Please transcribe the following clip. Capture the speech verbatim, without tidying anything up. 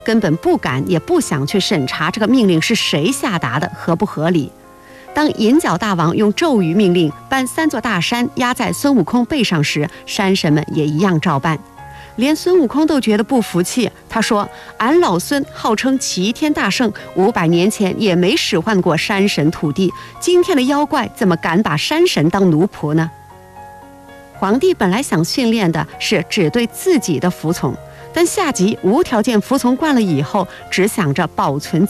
根本不敢也不想去审查这个命令是谁下达的，合不合理。当银角大王用咒语命令搬三座大山压在孙悟空背上时，山神们也一样照办。连孙悟空都觉得不服气，他说：“俺老孙号称齐天大圣，五百年前也没使唤过山神土地，今天的妖怪怎么敢把山神当奴仆呢？”皇帝本来想训练的是只对自己的服从，但下级无条件服从惯了以后，只想着保存